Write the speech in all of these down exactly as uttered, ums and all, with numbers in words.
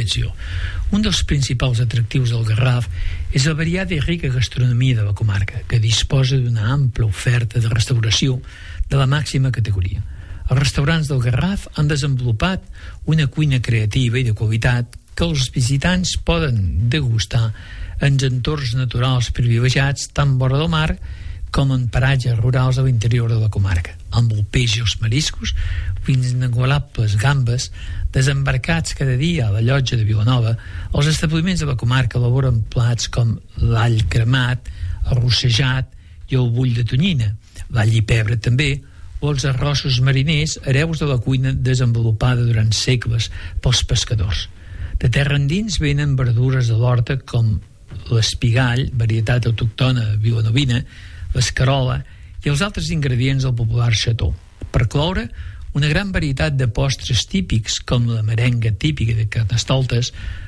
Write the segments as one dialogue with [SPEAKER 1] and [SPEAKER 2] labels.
[SPEAKER 1] bien sûr. Un dels principals atractius del Garraf és la variada i rica gastronomia de la comarca, que disposa d'una ampla oferta de restauració de la màxima categoria. Els restaurants del Garraf han desenvolupat una cuina creativa i de qualitat que els visitants poden degustar en entorns naturals privilegiats tant vora del mar com en paratges rurals a l'interior de la comarca, amb el peix i els mariscos, fins inigualables gambes, desembarcats cada dia a la llotja de Vilanova. Els establiments de la comarca elaboren plats com l'all cremat, el rossejat i el bull de tonyina, l'all i pebre també, o els arrossos mariners, hereus de la cuina desenvolupada durant segles pels pescadors. De terra endins venen verdures de l'horta com l'espigall, varietat autòctona vilanovina, l'escarola i els altres ingredients del popular xató. Per cloure, una gran varietat de postres típics com la merenga típica de Carnestoltes,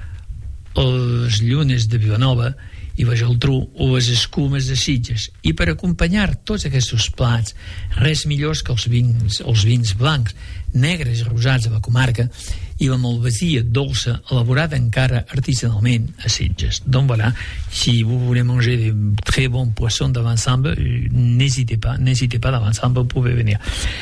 [SPEAKER 1] les llunes de Vilanova i la geltrú o les escumes de Sitges. I per acompanyar tots aquests plats, res millors que els vins, els vins blancs, negres i rosats de la comarca i la malvasia dolça elaborada encara artisanalment a Sitges. Donc voilà, si vous voulez manger des très bons poissons de l'ensemble, n'hésitez pas, n'hésitez pas, dans l'ensemble, vous pouvez venir.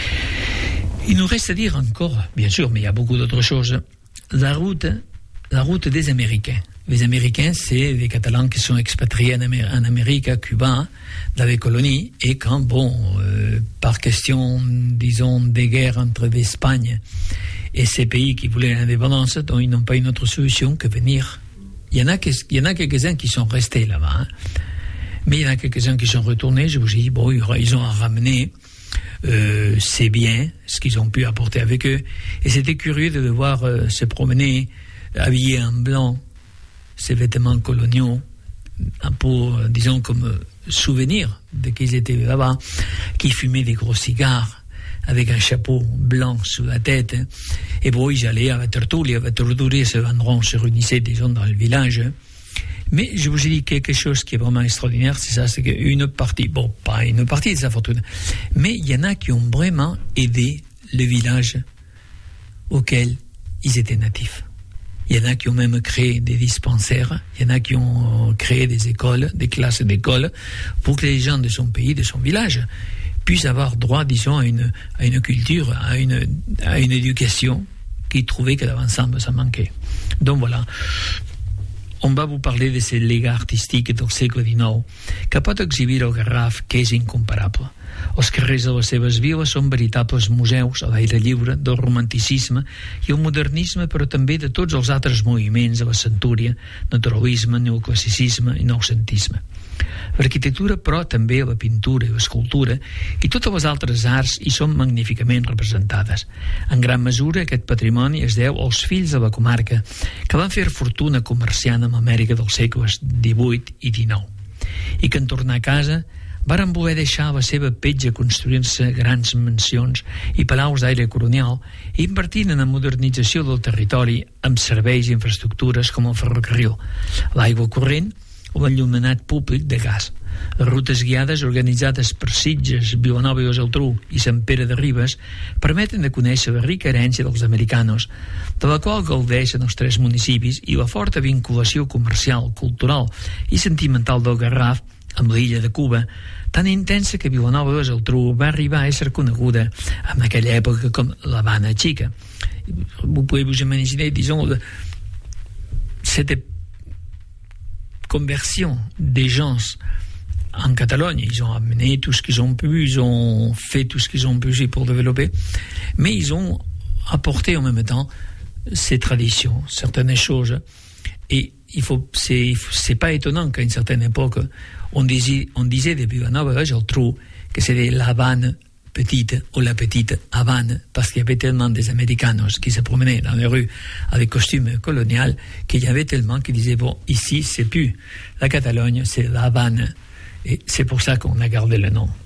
[SPEAKER 1] Il nous reste à dire encore, bien sûr, mais il y a beaucoup d'autres choses, la route, la route des Américains. Les Américains, c'est des Catalans qui sont expatriés en, Amé- en Amérique, à Cuba, dans les colonies, et quand, bon, euh, par question, disons, des guerres entre l'Espagne et ces pays qui voulaient l'indépendance, donc ils n'ont pas une autre solution que venir. Il y en a, que, il y en a quelques-uns qui sont restés là-bas, hein. Mais il y en a quelques-uns qui sont retournés. Je vous dis, bon, ils ont ramené euh, ces biens, ce qu'ils ont pu apporter avec eux, et c'était curieux de les voir euh, se promener habillés en blanc, ces vêtements coloniaux, pour, disons, comme souvenir de qu'ils étaient là-bas, qui fumaient des gros cigares avec un chapeau blanc sur la tête. Et bon, ils allaient à la tertulia. À la tertulia, ce vendredi, se réunissaient, disons, dans le village. Mais je vous ai dit quelque chose qui est vraiment extraordinaire, c'est ça, c'est qu'une partie, bon, pas une partie de sa fortune, mais il y en a qui ont vraiment aidé le village auquel ils étaient natifs. Il y en a qui ont même créé des dispensaires, il y en a qui ont créé des écoles, des classes d'école, pour que les gens de son pays, de son village, puissent avoir droit, disons, à une, à une culture, à une, à une éducation qu'ils trouvaient que l'ensemble, ça manquait. Donc voilà. On va vous parler de ces legats artístics del segle dinou que pot exhibir el Garraf, que és incomparable. Els carrers de les seves viles són veritables museus a l'aire lliure del romanticisme i el modernisme, però també de tots els altres moviments de la centúria, naturalisme, neoclassicisme i noucentisme. L'arquitectura, però també la pintura i l'escultura i totes les altres arts hi són magníficament representades. En gran mesura aquest patrimoni es deu als fills de la comarca que van fer fortuna comerciant amb Amèrica dels segles divuit i dinou i que en tornar a casa varen voler deixar la seva petja construint-se grans mansions i palaus d'aire colonial i invertint en la modernització del territori amb serveis i infraestructures com el ferrocarril, l'aigua corrent o l'enllumenat públic de gas. Les rutes guiades organitzades per Sitges, Vilanova i la Geltrú i Sant Pere de Ribes permeten de conèixer la rica herència dels americanos, de la qual gaudeixen els tres municipis, i la forta vinculació comercial, cultural i sentimental del Garraf amb l'illa de Cuba, tan intensa que Vilanova i la Geltrú va arribar a ésser coneguda en aquella època com l'Havana Chica. Vous pouvez vous imaginer, disons, cette conversion des gens en Catalogne. Ils ont amené tout ce qu'ils ont pu, ils ont fait tout ce qu'ils ont pu pour développer, mais ils ont apporté en même temps ces traditions, certaines choses. Et il faut, c'est, c'est pas étonnant qu'à une certaine époque, on disait, on disait de Vilanova i la Geltrú que c'était l'Havane petite ou la petite Havane, parce qu'il y avait tellement des Américanos qui se promenaient dans les rues avec costumes coloniales qu'il y avait tellement qu'ils disaient, bon, ici c'est plus la Catalogne, c'est la Havane. Et c'est pour ça qu'on a gardé le nom.